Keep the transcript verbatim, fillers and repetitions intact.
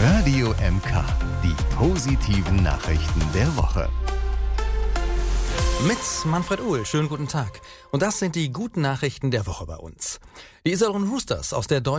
Radio M K, die positiven Nachrichten der Woche. Mit Manfred Uhl, schönen guten Tag. Und das sind die guten Nachrichten der Woche bei uns. Die Iserlohn Roosters aus der deutschen